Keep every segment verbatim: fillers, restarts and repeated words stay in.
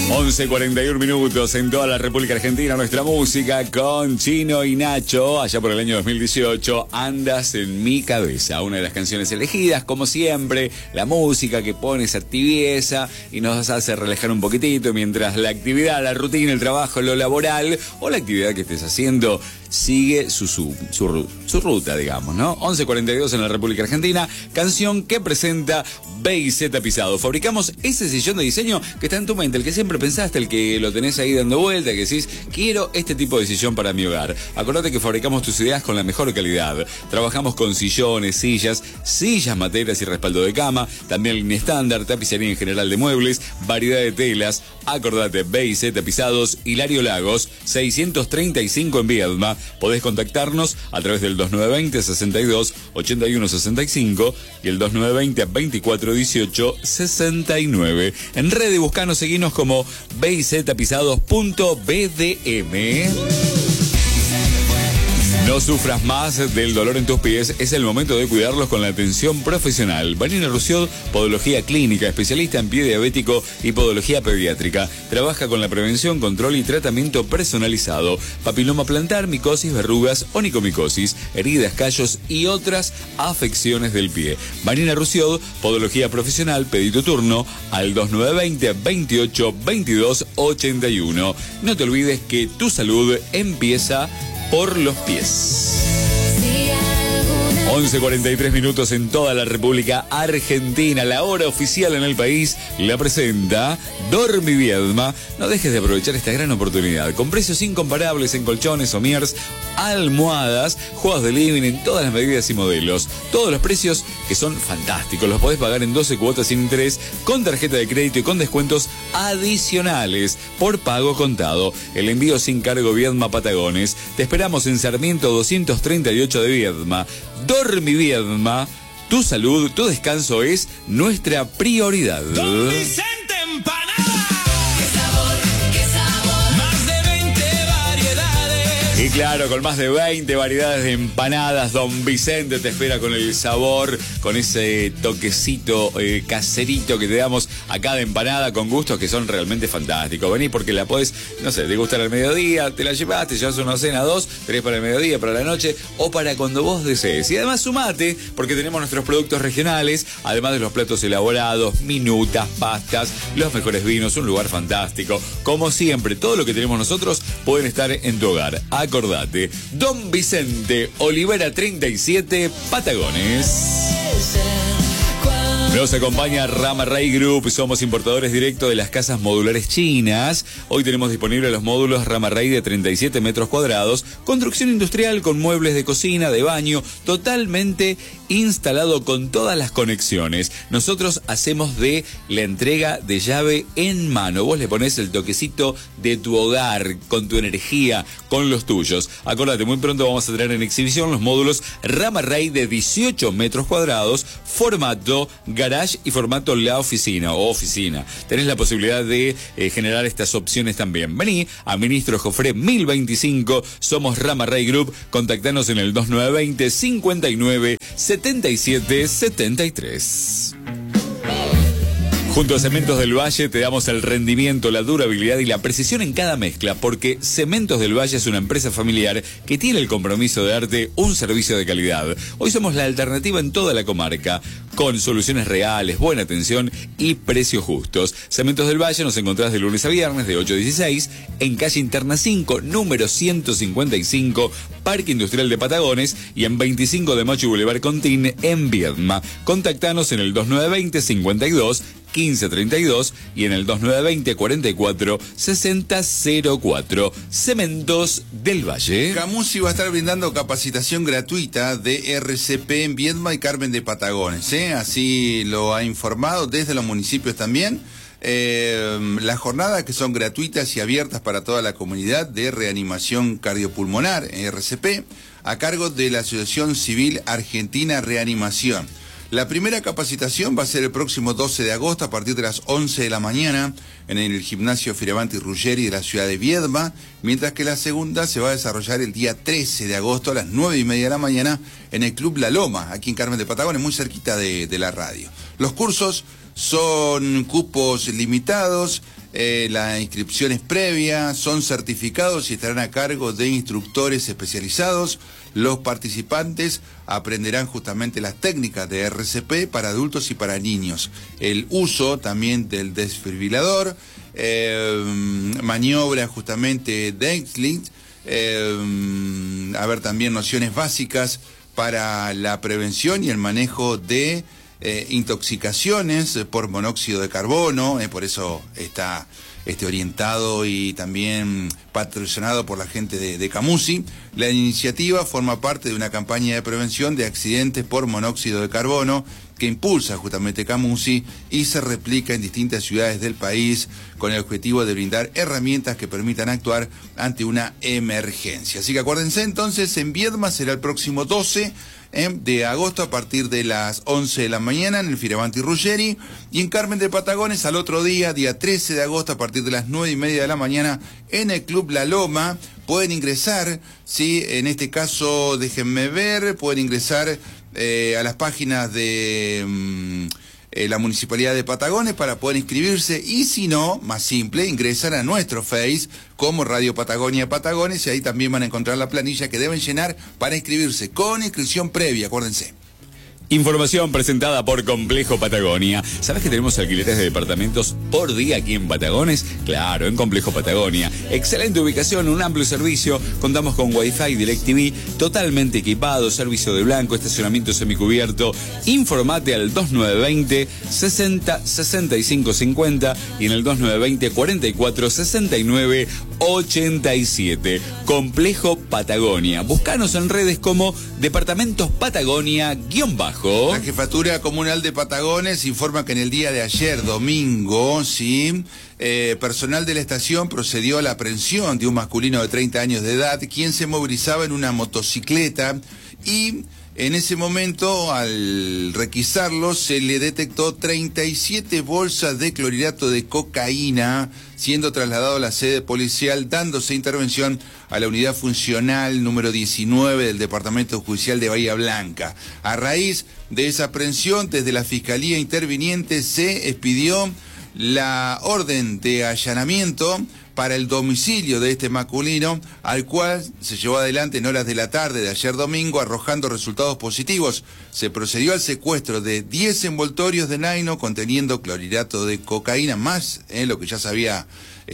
once cuarenta y uno minutos en toda la República Argentina. Nuestra música con Chino y Nacho, allá por el año dos mil dieciocho, Andas en mi cabeza. Una de las canciones elegidas, como siempre, la música que pone esa tibieza y nos hace relajar un poquitito mientras la actividad, la rutina, el trabajo, lo laboral o la actividad que estés haciendo sigue su, su, su, su ruta, digamos, ¿no? once cuarenta y dos en la República Argentina, canción que presenta B y Z Pisado. Fabricamos ese sillón de diseño que está en tu mente, el que siempre pensaste, el que lo tenés ahí dando vuelta, que decís, quiero este tipo de sillón para mi hogar. Acordate que fabricamos tus ideas con la mejor calidad. Trabajamos con sillones, sillas, sillas, materas y respaldo de cama, también línea estándar, tapicería en general de muebles, variedad de telas. Acordate, B y Z Pisados, Hilario Lagos, seiscientos treinta y cinco en Viedma. Podés contactarnos a través del dos nueve veinte, sesenta y dos, ochenta y uno sesenta y cinco y el dos nueve veinte, veinticuatro dieciocho, sesenta y nueve. En redes, buscanos, seguinos como b y z pisados punto b d m. No sufras más del dolor en tus pies, es el momento de cuidarlos con la atención profesional. Vanina Rusiod, Podología Clínica, especialista en pie diabético y podología pediátrica. Trabaja con la prevención, control y tratamiento personalizado. Papiloma plantar, micosis, verrugas, onicomicosis, heridas, callos y otras afecciones del pie. Vanina Rusiod, Podología Profesional, pedito turno al dos nueve veinte, veintiocho, veintidós, ochenta y uno. No te olvides que tu salud empieza por los pies. once cuarenta y tres minutos en toda la República Argentina. La hora oficial en el país la presenta Dormi Viedma. No dejes de aprovechar esta gran oportunidad. Con precios incomparables en colchones, somiers, almohadas, juegos de living en todas las medidas y modelos. Todos los precios que son fantásticos. Los podés pagar en doce cuotas sin interés, con tarjeta de crédito y con descuentos adicionales por pago contado. El envío sin cargo Viedma Patagones. Te esperamos en Sarmiento doscientos treinta y ocho de Viedma. Dormi Viedma, tu salud, tu descanso es nuestra prioridad. Don Vicente Empanada. ¡Qué sabor, qué sabor! Más de veinte variedades. Y claro, con más de veinte variedades de empanadas, Don Vicente te espera con el sabor, con ese toquecito eh, caserito que te damos acá de empanada, con gustos que son realmente fantásticos. Vení porque la podés, no sé, degustar al mediodía, te la llevas, te llevas una cena, dos, tres para el mediodía, para la noche o para cuando vos desees. Y además sumate, porque tenemos nuestros productos regionales, además de los platos elaborados, minutas, pastas, los mejores vinos, un lugar fantástico. Como siempre, todo lo que tenemos nosotros pueden estar en tu hogar. Acordate, Don Vicente, Olivera treinta y siete, Patagones. Nos acompaña Rama Ray Group, somos importadores directos de las casas modulares chinas. Hoy tenemos disponibles los módulos Rama Ray de treinta y siete metros cuadrados, construcción industrial con muebles de cocina, de baño, totalmente instalado con todas las conexiones. Nosotros hacemos de la entrega de llave en mano. Vos le ponés el toquecito de tu hogar, con tu energía, con los tuyos. Acordate, muy pronto vamos a tener en exhibición los módulos Rama Ray de dieciocho metros cuadrados, formato garage y formato la oficina o oficina. Tenés la posibilidad de eh, generar estas opciones también. Vení a Ministro Jofré mil veinticinco, somos Rama Ray Group. Contactanos en el dos nueve veinte, cincuenta y nueve, setenta y siete, setenta y tres. Junto a Cementos del Valle te damos el rendimiento, la durabilidad y la precisión en cada mezcla, porque Cementos del Valle es una empresa familiar que tiene el compromiso de darte un servicio de calidad. Hoy somos la alternativa en toda la comarca, con soluciones reales, buena atención y precios justos. Cementos del Valle nos encontrás de lunes a viernes de ocho a dieciséis en calle Interna cinco, número ciento cincuenta y cinco, Parque Industrial de Patagones, y en veinticinco de Mayo y Boulevard Contín en Viedma. Contactanos en el dos nueve veinte, cincuenta y dos, quince treinta y dos y en el dos nueve veinte, cuarenta y cuatro, sesenta cero cuatro. Cementos del Valle. Camusi va a estar brindando capacitación gratuita de R C P en Viedma y Carmen de Patagones, ¿eh? Así lo ha informado desde los municipios también. Eh, las jornadas que son gratuitas y abiertas para toda la comunidad de reanimación cardiopulmonar, R C P, a cargo de la Asociación Civil Argentina Reanimación. La primera capacitación va a ser el próximo doce de agosto a partir de las once de la mañana en el gimnasio Firavanti Ruggeri de la ciudad de Viedma, mientras que la segunda se va a desarrollar el día trece de agosto a las nueve y media de la mañana en el Club La Loma, aquí en Carmen de Patagones, muy cerquita de, de la radio. Los cursos son cupos limitados, Eh, la inscripción es previa, son certificados y estarán a cargo de instructores especializados. Los participantes aprenderán justamente las técnicas de R C P para adultos y para niños. El uso también del desfibrilador, eh, maniobra justamente de Exlink, eh, a ver también nociones básicas para la prevención y el manejo de eh, intoxicaciones por monóxido de carbono, eh, por eso está este, orientado y también patrocinado por la gente de, de Camusi. La iniciativa forma parte de una campaña de prevención de accidentes por monóxido de carbono que impulsa justamente Camusi y se replica en distintas ciudades del país con el objetivo de brindar herramientas que permitan actuar ante una emergencia. Así que acuérdense entonces, en Viedma será el próximo doce de agosto a partir de las once de la mañana en el Firavanti Ruggeri, y en Carmen de Patagones al otro día, día trece de agosto, a partir de las nueve y media de la mañana en el Club La Loma. Pueden ingresar, sí, en este caso déjenme ver, pueden ingresar eh, a las páginas de mm, eh, la Municipalidad de Patagones para poder inscribirse, y si no, más simple, ingresan a nuestro Face como Radio Patagonia Patagones, y ahí también van a encontrar la planilla que deben llenar para inscribirse, con inscripción previa, acuérdense. Información presentada por Complejo Patagonia. ¿Sabes que tenemos alquileres de departamentos por día aquí en Patagones? Claro, en Complejo Patagonia. Excelente ubicación, un amplio servicio. Contamos con Wi-Fi, DirecTV, totalmente equipado, servicio de blanco, estacionamiento semicubierto. Informate al dos nueve dos cero, sesenta, sesenta y cinco cincuenta y en el dos nueve dos cero, cuarenta y cuatro, sesenta y nueve, ochenta y siete. Complejo Patagonia. Búscanos en redes como Departamentos Patagonia guión bajo. La Jefatura Comunal de Patagones informa que en el día de ayer, domingo, sí, eh, personal de la estación procedió a la aprehensión de un masculino de treinta años de edad, quien se movilizaba en una motocicleta, y en ese momento, al requisarlo, se le detectó treinta y siete bolsas de clorhidrato de cocaína, siendo trasladado a la sede policial, dándose intervención a la unidad funcional número diecinueve del Departamento Judicial de Bahía Blanca. A raíz de esa aprehensión, desde la Fiscalía Interviniente se expidió la orden de allanamiento para el domicilio de este masculino, al cual se llevó adelante en horas de la tarde de ayer domingo, arrojando resultados positivos. Se procedió al secuestro de diez envoltorios de nylon conteniendo clorhidrato de cocaína, más eh, lo que ya se había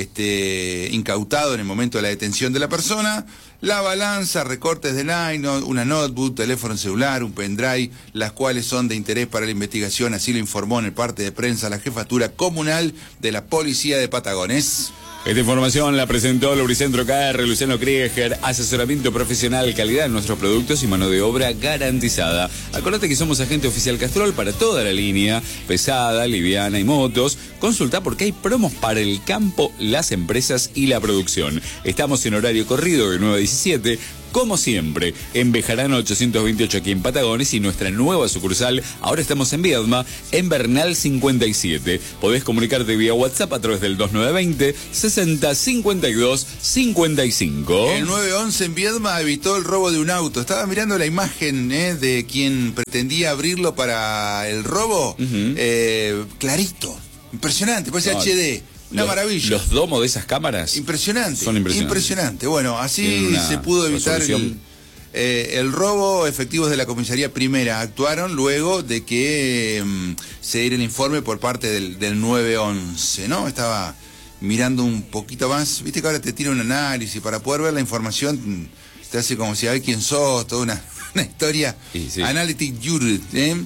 este, incautado en el momento de la detención de la persona, la balanza, recortes de nylon, una notebook, teléfono celular, un pendrive, las cuales son de interés para la investigación, así lo informó en el parte de prensa la Jefatura Comunal de la Policía de Patagones. Esta información la presentó Lubricentro K R, Luciano Krieger, asesoramiento profesional, calidad en nuestros productos y mano de obra garantizada. Acordate que somos agente oficial Castrol para toda la línea, pesada, liviana y motos. Consulta porque hay promos para el campo, las empresas y la producción. Estamos en horario corrido de nueve a diecisiete. Como siempre, en Bejarano ochocientos veintiocho aquí en Patagones, y nuestra nueva sucursal, ahora estamos en Viedma, en Bernal cincuenta y siete. Podés comunicarte vía WhatsApp a través del dos nueve dos cero, sesenta, cincuenta y dos, cincuenta y cinco. El nueve once en Viedma evitó el robo de un auto. Estaba mirando la imagen eh, de quien pretendía abrirlo para el robo. Uh-huh. eh, clarito, impresionante, parece no. H D. Una los, maravilla. Los domos de esas cámaras impresionante, son impresionantes. Impresionante. Bueno, así se pudo evitar el, eh, el robo. Efectivos de la comisaría primera actuaron luego de que eh, se diera el informe por parte del, del nueve once, ¿no? Estaba mirando un poquito más, viste que ahora te tira un análisis para poder ver la información, te hace como si a ver quién sos, toda una, una historia. Sí, sí. Analytic Unit, ¿eh?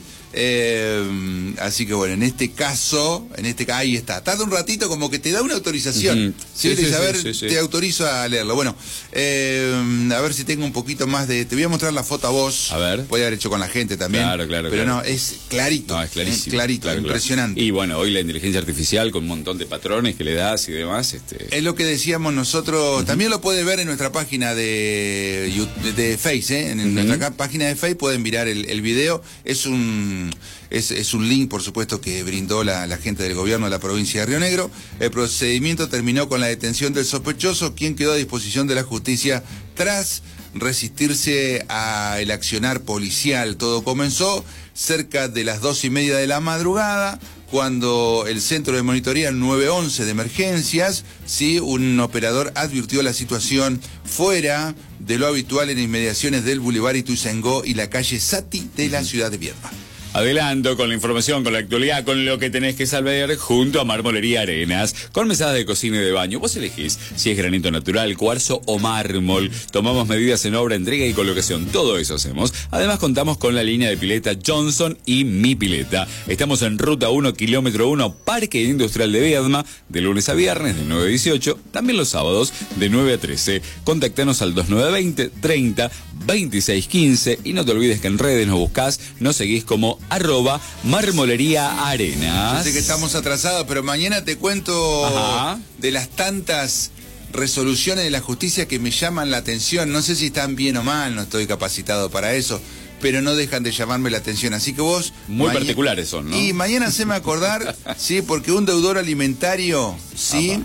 Eh, así que bueno, en este caso, en este caso, ahí está. Tarda un ratito como que te da una autorización. Uh-huh. Sí, sí, sí, a ver, sí, sí, sí. Te autorizo a leerlo. Bueno, eh, a ver si tengo un poquito más de... Te voy a mostrar la foto a vos. A ver. Puede haber hecho con la gente también. Claro, claro, pero claro. no, es clarito. No, es clarísimo. Eh, clarito, claro, impresionante. Claro. Y bueno, hoy la inteligencia artificial con un montón de patrones que le das y demás. Este... Es lo que decíamos nosotros. Uh-huh. También lo puede ver en nuestra página de, de, de Face, ¿eh? En uh-huh. nuestra página de Face pueden mirar el, el video. Es un... Es, es un link, por supuesto, que brindó la, la gente del gobierno de la provincia de Río Negro. El procedimiento terminó con la detención del sospechoso, quien quedó a disposición de la justicia tras resistirse al accionar policial. Todo comenzó cerca de las dos y media de la madrugada, cuando el centro de monitoría nueve once de emergencias, ¿sí? Un operador advirtió la situación fuera de lo habitual en inmediaciones del Boulevard Ituzaingó y la calle Sati de la ciudad de Viedma. Adelanto con la información, con la actualidad, con lo que tenés que saber junto a Marmolería Arenas, con mesadas de cocina y de baño. Vos elegís si es granito natural, cuarzo o mármol. Tomamos medidas en obra, entrega y colocación. Todo eso hacemos. Además contamos con la línea de pileta Johnson y Mi Pileta. Estamos en Ruta uno, kilómetro uno, Parque Industrial de Viedma, de lunes a viernes de nueve a dieciocho, también los sábados de nueve a trece. Contactanos al dos nueve dos cero, treinta, veintiséis quince y no te olvides que en redes nos buscás, nos seguís como arroba Marmolería Arenas. Yo sé que estamos atrasados, pero mañana te cuento Ajá. de las tantas resoluciones de la justicia que me llaman la atención. No sé si están bien o mal, no estoy capacitado para eso, pero no dejan de llamarme la atención. Así que vos... Muy particulares son, ¿no? Y mañana haceme acordar, sí, porque un deudor alimentario, sí,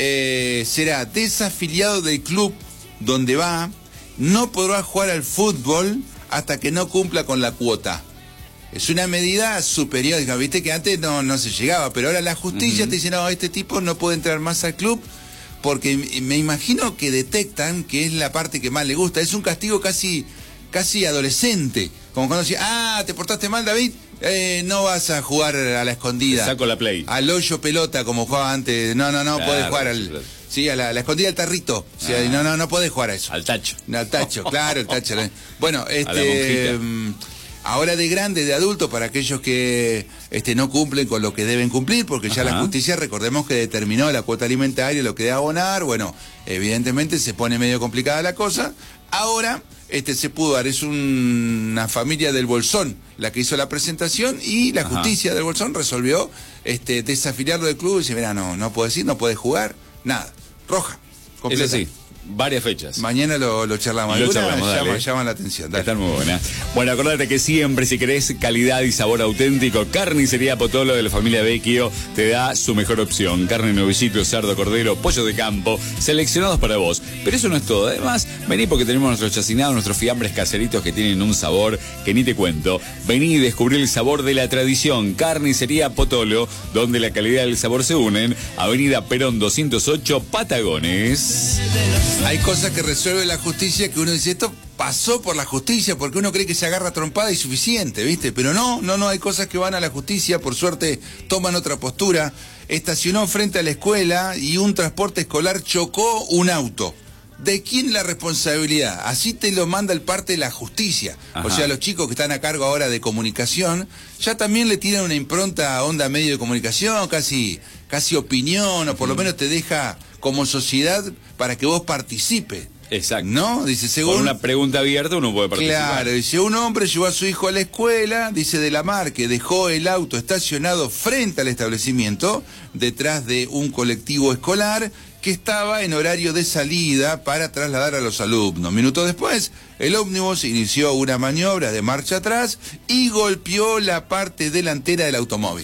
eh, será desafiliado del club donde va, no podrá jugar al fútbol hasta que no cumpla con la cuota. Es una medida superior, viste que antes no, no se llegaba, pero ahora la justicia uh-huh. te dice, no, este tipo no puede entrar más al club, porque me imagino que detectan que es la parte que más le gusta. Es un castigo casi, casi adolescente, como cuando decía, ah, te portaste mal, David, eh, no vas a jugar a la escondida. Te saco la play. Al hoyo pelota, como jugaba antes, no, no, no, claro, podés jugar al... Claro. Sí, a la, la escondida del tarrito. Ah. Sí, no, no, no podés jugar a eso. Al tacho. Al tacho, claro, el tacho. Bueno, este... ahora de grande, de adulto, para aquellos que este, no cumplen con lo que deben cumplir, porque ya Ajá. la justicia, recordemos que determinó la cuota alimentaria, lo que debe abonar, bueno, evidentemente se pone medio complicada la cosa. Ahora este, se pudo dar, es un, una familia del Bolsón la que hizo la presentación y la Ajá. justicia del Bolsón resolvió este, desafiliarlo del club y dice, mira, no, no puedes ir, no puedes jugar, nada, roja, completa. Es así. Varias fechas. Mañana lo, lo charlamos. Lo charlamos, llama, llama la atención. Dale. Están muy buenas. Bueno, acordate que siempre, si querés calidad y sabor auténtico, Carnicería Potolo de la familia Vecchio te da su mejor opción. Carne, novillito, cerdo, cordero, pollo de campo, seleccionados para vos. Pero eso no es todo. Además, vení porque tenemos nuestros chacinados, nuestros fiambres caseritos que tienen un sabor que ni te cuento. Vení y descubrí el sabor de la tradición. Carnicería Potolo, donde la calidad y el sabor se unen. Avenida Perón doscientos ocho, Patagones. Hay cosas que resuelve la justicia que uno dice, esto pasó por la justicia, porque uno cree que se agarra trompada y suficiente, ¿viste? Pero no, no, no, hay cosas que van a la justicia, por suerte toman otra postura. Estacionó frente a la escuela y un transporte escolar chocó un auto. ¿De quién la responsabilidad? Así te lo manda el parte de la justicia. Ajá. O sea, los chicos que están a cargo ahora de comunicación, ya también le tiran una impronta a onda medio de comunicación, casi, casi opinión, o por lo menos te deja como sociedad para que vos participes. Exacto. ¿No? Dice, según... Con una pregunta abierta uno puede participar. Claro, dice, un hombre llevó a su hijo a la escuela, dice de la Mar, que dejó el auto estacionado frente al establecimiento, detrás de un colectivo escolar, que estaba en horario de salida para trasladar a los alumnos. Minutos después, el ómnibus inició una maniobra de marcha atrás y golpeó la parte delantera del automóvil.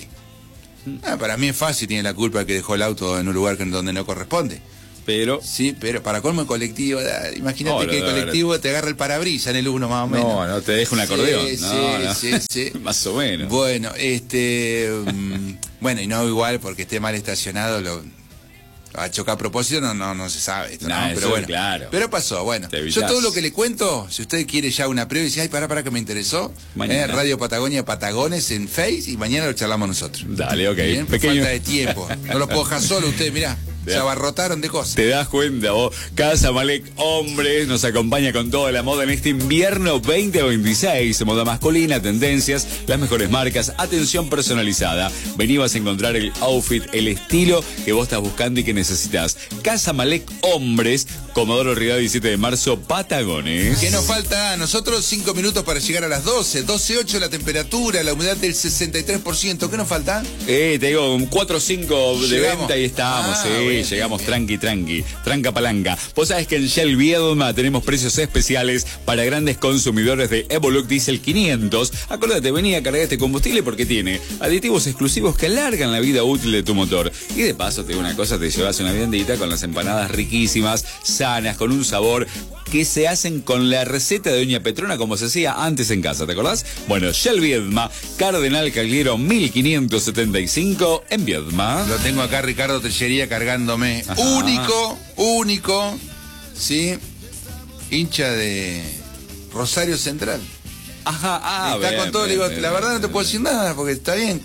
Ah, para mí es fácil, tiene la culpa que dejó el auto en un lugar donde no corresponde. Pero... Sí, pero para colmo el colectivo, imagínate no, que el no, colectivo no. te agarra el parabrisas en el uno más o menos. No, no te deja un acordeón. Sí, no, sí, no. sí, sí. Más o menos. Bueno, este... um, bueno, y no igual porque esté mal estacionado, lo... a chocar a propósito no, no, no se sabe esto, nah, ¿no? Pero bueno, claro. Pero pasó, bueno. Yo todo lo que le cuento, si usted quiere ya una previa y dice, ay, pará, pará que me interesó, eh, Radio Patagonia Patagones en Face y mañana lo charlamos nosotros. Dale, ok. Bien, Pequeño... falta de tiempo. No lo puedo dejar solo usted, mirá. Se abarrotaron de cosas. Te das cuenta vos. Casa Malek Hombres nos acompaña con toda la moda en este invierno veinte veintiséis. Moda masculina, tendencias, las mejores marcas, atención personalizada. Vení, vas a encontrar el outfit, el estilo que vos estás buscando y que necesitas. Casa Malek Hombres, Comodoro Rivadavia diecisiete de marzo, Patagones. ¿Qué nos falta a nosotros? Cinco minutos para llegar a las doce. doce ocho la temperatura, la humedad del sesenta y tres por ciento. ¿Qué nos falta? Eh, te digo, un cuatro o cinco de Llegamos. venta y estamos. Ah, sí. bueno. Llegamos tranqui, tranqui, tranca palanca. Vos sabés que en Shell Viedma tenemos precios especiales para grandes consumidores de Evoluc Diesel quinientos. Acordate, vení a cargar este combustible porque tiene aditivos exclusivos que alargan la vida útil de tu motor. Y de paso, te digo una cosa, te llevas una viandita con las empanadas riquísimas, sanas, con un sabor que se hacen con la receta de Doña Petrona como se hacía antes en casa, ¿te acordás? Bueno, Shell Viedma, Cardenal Cagliero mil quinientos setenta y cinco en Viedma. Lo tengo acá, Ricardo Tellería, cargándome. Ajá. Único, único, ¿sí? Hincha de Rosario Central. Ajá, ah, Está bien, con todo, bien, le digo, bien, la verdad bien, no te puedo decir nada porque está bien.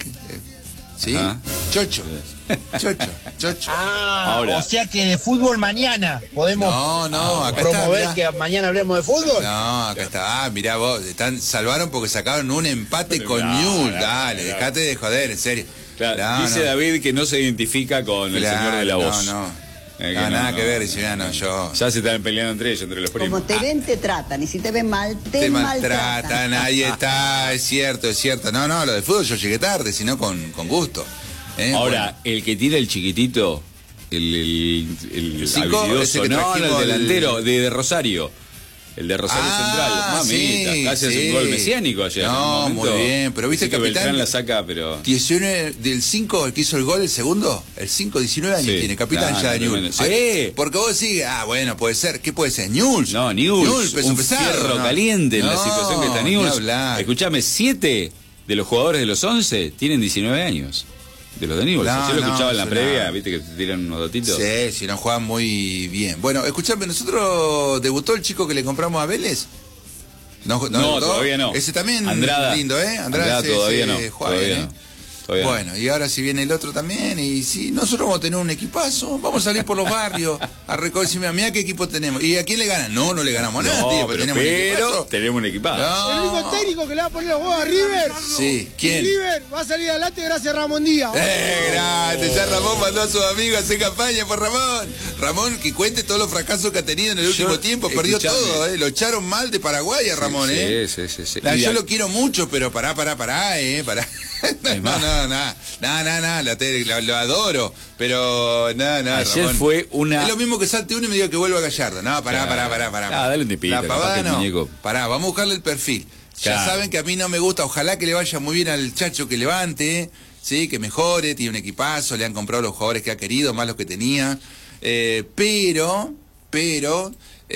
¿Sí? Ajá. Chocho. Chocho, chocho. Ah, Ahora. o sea que de fútbol mañana podemos No, no, acá promover está, que mañana hablemos de fútbol. No, acá está. Ah, mirá vos, están, salvaron porque sacaron un empate Pero con no, Newell's. no, Dale, no. dejate de joder, en serio. Claro, No, dice no. David que no se identifica con el Claro, señor de la voz. No, no. Eh, No, nada que ver, dice, ya no, yo. Ya se están peleando entre ellos, entre los primos. Como te ven, te tratan. Y si te ven mal, te, Te maltratan. maltratan, ahí está, es cierto, es cierto. No, no, lo de fútbol yo llegué tarde, sino con, con gusto. ¿Eh? Ahora, el que tira el chiquitito, el, el, el, ¿El cinco? habilidoso, Ese que no, no, trajimos el del- delantero, de, de Rosario. El de Rosario Ah, Central. Mamita, sí, casi hace sí. un gol mesiánico ayer. No, en un momento. muy bien, pero viste Dice el que capitán- Beltrán la saca, pero... diecinueve del cinco, el que hizo el gol, el segundo, el cinco, diecinueve años Sí, tiene, capitán claro, ya de tremendo. Newell's. Sí. Porque vos decís, ah, bueno, puede ser, ¿qué puede ser? Newell's. No, Newell's, Newell's, peso un pesado, fierro ¿no? caliente en la No, situación que está ni Newell's. hablar. Escuchame, siete de los jugadores de los once tienen diecinueve años. De los de Newell's. No, Yo lo no, escuchaba en la eso previa, no. viste que te tiran unos datitos. Sí, si no juegan muy bien. Bueno, escuchame, ¿nosotros debutó el chico que le compramos a Vélez? No, No, debutó? todavía no. Ese también Andrada. lindo, ¿eh? Andrada ese- todavía ese no, juega todavía bien, no. ¿eh? Todavía no. Bueno, y ahora si viene el otro también, y si nosotros vamos a tener un equipazo, vamos a salir por los barrios a recoger, mira qué equipo tenemos. ¿Y a quién le ganan? No, no le ganamos a No, nadie, pero, pero tenemos un pero equipazo. tenemos un equipazo. No. El único técnico que le va a poner los huevos a River. Sí, ¿quién? River va a salir adelante gracias a Ramón Díaz. ¡Eh, grande! Ya Ramón mandó a sus amigos a hacer campaña por Ramón. Ramón, que cuente todos los fracasos que ha tenido en el Yo- último tiempo. Perdió escuchame. todo, ¿eh? Lo echaron mal de Paraguay a Ramón, Sí, ¿eh? sí, sí, sí. Nah, Y yo a- lo quiero mucho, pero pará, pará, pará, ¿eh? Pará. No, más. no, no, no, no, no, lo, te- lo- lo adoro, pero no, no, Ayer Ramón. fue una- Es lo mismo que salte uno y me diga que vuelva a Gallardo. No, pará, Claro. pará, pará, pará. Ah, dale un tipito, La capaz pavada que el no. muñeco- Pará, vamos a buscarle el perfil. Ya Claro. saben que a mí no me gusta, ojalá que le vaya muy bien al Chacho, que levante, sí, que mejore, tiene un equipazo, le han comprado los jugadores que ha querido, más los que tenía. Eh, pero, pero,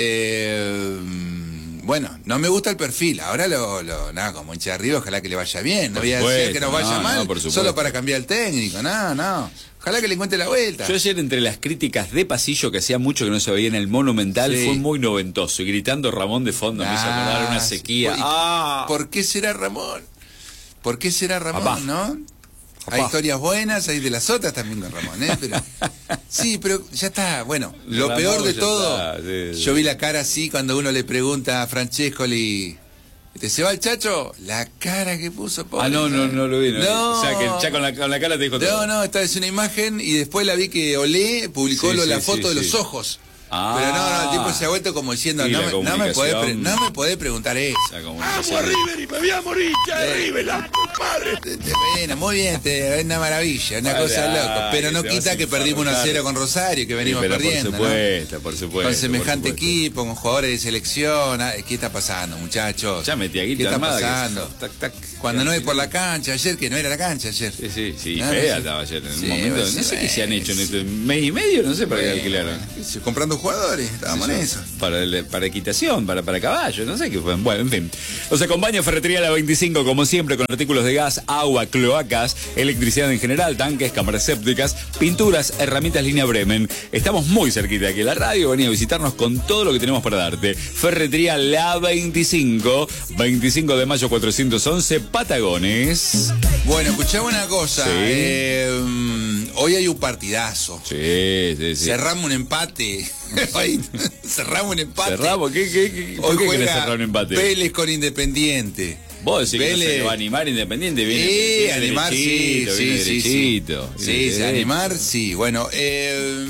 eh, bueno, no me gusta el perfil. Ahora lo, lo nada, como hincha de arriba, ojalá que le vaya bien. No Por voy a decir supuesto, que nos vaya no, mal, no, por supuesto. solo para cambiar el técnico. No, no. Ojalá que le encuentre la vuelta. Yo ayer entre las críticas de pasillo que hacía mucho que no se veía en el Monumental Sí. fue muy noventoso y gritando Ramón de fondo me hizo acordar Ah, una sí. sequía. ¿Por- Ah, ¿Por qué será Ramón? ¿Por qué será Ramón, Papá. no? Hay Papá. historias buenas, hay de las otras también con Ramón, ¿eh? Pero, sí, pero ya está. Bueno, lo Ramón peor de ya todo, está, sí, sí. yo vi la cara así cuando uno le pregunta a Francescoli, ¿te se va el Chacho? La cara que puso, pobre. ah, no, no, no lo vi. No, No. O sea, que ya con la, con la cara te dijo todo. No, no, esta es una imagen y después la vi que Olé publicó Sí, lo- sí, la sí, foto de sí. los ojos. Ah. Pero no, no, el tipo se ha vuelto como diciendo, Sí, no, la me, no, me podés pre- comunicación. no me podés preguntar eso. O sea, como una cosa- y me voy a morir ya de River, la compadre. Te- te- Bueno, muy bien, te- es una maravilla, una Ay, cosa loca. Pero no te vas quita a que perdimos uno a infartar. cero con Rosario, que venimos Sí, pero perdiendo. Por ¿no? supuesto, por supuesto. Con semejante por supuesto. equipo, con jugadores de selección. ah, ¿Qué está pasando, muchachos? Ya metí a ¿Qué Guita está Armada, que- pasando? tac, tac, Cuando no es por la así. cancha, ayer que no era la cancha ayer. Sí, sí, sí. Ah, fea sí. estaba ayer en Sí, un momento. bueno, No sé qué se han hecho en sí. este mes y medio, no sé para qué alquilaron. Sí, comprando jugadores, estábamos en eso. Para, el- para equitación, para, para caballos, no sé qué fue. Bueno, en fin. Nos acompaña Ferretería La veinticinco, como siempre, con artículos de gas, agua, cloacas, electricidad en general, tanques, cámaras sépticas, pinturas, herramientas línea Bremen. Estamos muy cerquita de aquí en la radio. Vení a visitarnos con todo lo que tenemos para darte. Ferretería La veinticinco, veinticinco de mayo cuatrocientos once, Patagones. Bueno, escuchame una cosa. Sí. eh, mm, hoy hay un partidazo. Sí, sí, sí. Cerramos un empate. Hoy cerramos un empate. Cerramos. ¿Qué, qué, qué, ¿Por Hoy qué querés juega cerrar un empate? Vélez con Independiente. Vos decís que no se Vélez. le va a animar Independiente. Viene, Sí, viene animar sí, derechito, sí, viene sí, sí. derechito, Sí, viene sí, derecho. animar, sí. Bueno, eh,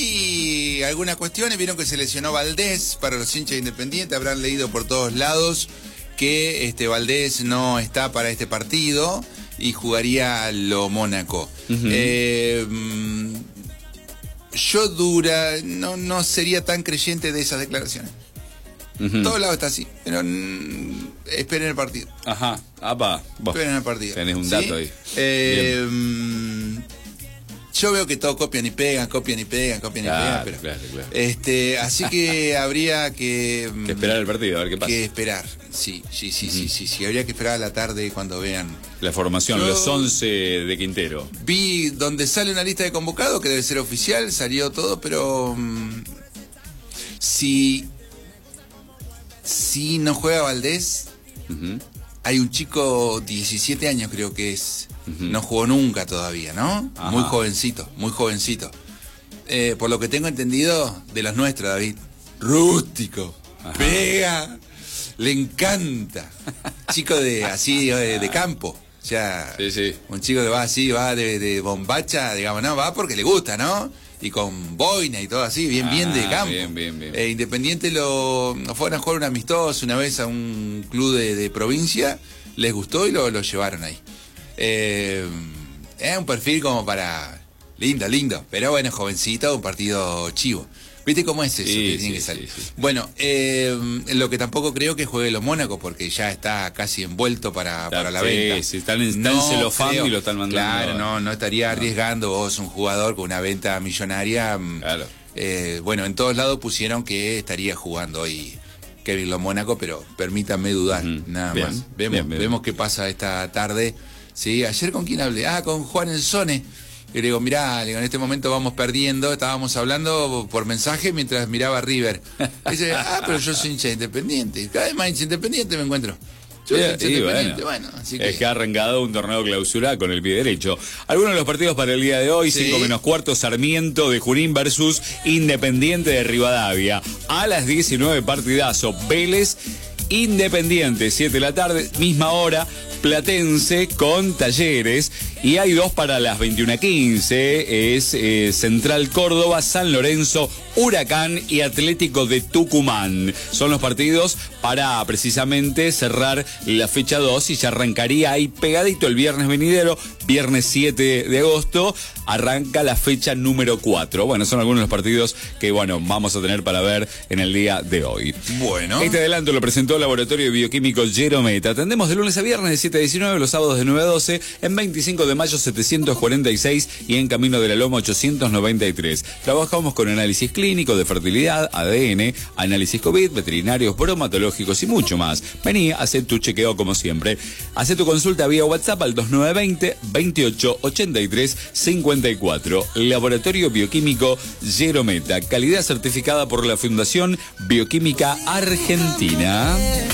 hay algunas cuestiones. Vieron que se lesionó Valdés para los hinchas de Independiente. Habrán leído por todos lados que este Valdés no está para este partido y jugaría a lo Mónaco. Ujú. Eh, mm, yo dura, no, no sería tan creyente de esas declaraciones. Ujú. Todos lados está así, pero mm, esperen el partido. Ajá, apa, vos Esperen el partido. tenés un ¿Sí? dato ahí. Eh, mm, yo veo que todos copian y pegan, copian y pegan, copian Claro, y pegan, pero claro, claro. este, así que habría que, Que esperar el partido, a ver qué pasa. que esperar, sí, sí, sí, sí, sí, sí, habría que esperar a la tarde cuando vean. La formación, Yo- los once de Quintero. Vi donde sale una lista de convocados, que debe ser oficial, salió todo, pero mm, si, si no juega Valdés, Ujú. hay un chico, diecisiete años creo que es, Ujú. no jugó nunca todavía, ¿no? Ajá. Muy jovencito, muy jovencito. Eh, por lo que tengo entendido, de los nuestros, David, rústico, Ajá. pega, le encanta. Chico de así, de, de campo. O sea, Sí, sí. un chico que va así, va de, de bombacha, digamos, no, va porque le gusta, ¿no? Y con boina y todo así, bien, bien de Ah, campo. bien, bien, bien. Eh, Independiente lo fueron a jugar un amistoso una vez a un club de, de provincia, les gustó y lo, lo llevaron ahí. Eh, es un perfil como para... Lindo, lindo, pero bueno, jovencito, un partido chivo. ¿Viste cómo es eso? Sí, que sí, tiene que sí, salir? sí. Bueno, eh, lo que tampoco creo que juegue los Mónacos porque ya está casi envuelto para, para la sí, venta. sí, están en- está en celofán y lo están mandando. Claro, no, no estaría arriesgando vos un jugador con una venta millonaria. mm, Claro. eh, bueno, en todos lados pusieron que estaría jugando hoy Kevin Lo Mónaco, pero permítanme dudar, Ujú. nada Bien, más. Vemos, bien, bien. vemos qué pasa esta tarde. Sí, ayer con quién hablé, ah, con Juan Enzone. Y le digo, mirá, le digo, en este momento vamos perdiendo, estábamos hablando por mensaje mientras miraba a River. Y dice, ah, pero yo soy hincha de Independiente, cada vez más hincha de Independiente me encuentro. Yo soy hincha de Sí, Independiente, bueno. bueno, así Es que... que ha arrancado un torneo clausura con el pie derecho. Algunos de los partidos para el día de hoy, Sí. cinco menos cuarto, Sarmiento de Junín versus Independiente de Rivadavia. A las diecinueve, partidazo, Vélez Independiente, siete de la tarde, misma hora, Platense con Talleres. Y hay dos para las veintiuna quince, es eh, Central Córdoba, San Lorenzo, Huracán y Atlético de Tucumán. Son los partidos para precisamente cerrar la fecha dos y ya arrancaría ahí pegadito el viernes venidero, viernes siete de agosto, arranca la fecha número cuatro. Bueno, son algunos de los partidos que, bueno, vamos a tener para ver en el día de hoy. Bueno. Este adelanto lo presentó el Laboratorio Bioquímico Jerometa. Atendemos de lunes a viernes de siete a diecinueve, los sábados de nueve a doce, en veinticinco de mayo setecientos cuarenta y seis y en Camino de la Loma ochocientos noventa y tres. Trabajamos con análisis clínico de fertilidad, A D N, análisis COVID, veterinarios, bromatológicos y mucho más. Vení, hacé tu chequeo como siempre. Hacé tu consulta vía WhatsApp al dos nueve veinte, veintiocho ochenta y tres cincuenta y cuatro. Laboratorio Bioquímico Jerometa, calidad certificada por la Fundación Bioquímica Argentina.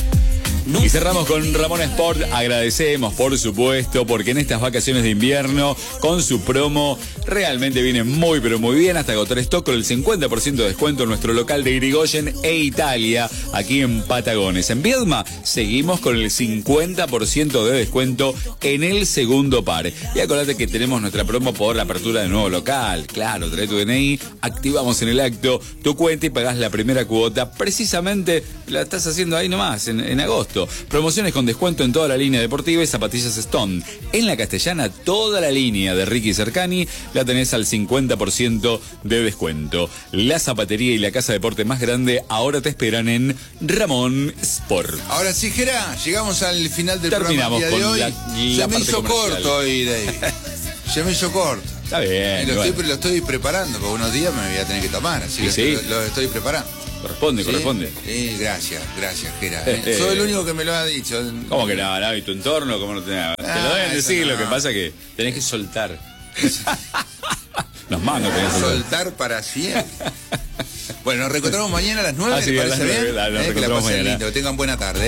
Y cerramos con Ramón Sport. Agradecemos, por supuesto, porque en estas vacaciones de invierno, con su promo, realmente viene muy, pero muy bien. Hasta agotar stock con el cincuenta por ciento de descuento en nuestro local de Irigoyen e Italia, aquí en Patagones. En Viedma, seguimos con el cincuenta por ciento de descuento en el segundo par. Y acordate que tenemos nuestra promo por la apertura de nuevo local. Claro, trae tu D N I, activamos en el acto tu cuenta y pagás la primera cuota. Precisamente la estás haciendo ahí nomás, en, en agosto. Promociones con descuento en toda la línea deportiva y zapatillas Stone. En la Castellana, toda la línea de Ricky Cercani la tenés al cincuenta por ciento de descuento. La zapatería y la casa de deporte más grande ahora te esperan en Ramón Sport. Ahora sí, Gera, llegamos al final del Terminamos programa del día con de la- hoy. la Se me parte hizo comercial. corto hoy, David. Se me hizo corto. Está bien. Y lo, bueno. estoy, lo estoy preparando, porque unos días me voy a tener que tomar, así Y que sí. lo, lo estoy preparando. Corresponde, ¿Sí? corresponde. Sí, gracias, gracias, Gera. Eh, eh. Soy el único que me lo ha dicho. ¿Cómo que no? no? ¿Y tu entorno? ¿Cómo no te, te lo Ah, deben eso decir, no. lo que pasa que tenés que soltar. Los mangos tenés que soltar. Soltar para siempre. Bueno, nos reencontramos mañana a las nueve, Ah, sí, ¿le a parece las nueve, bien? dale, nos Eh, que la reencontramos pasen mañana. lindo, que tengan buena tarde.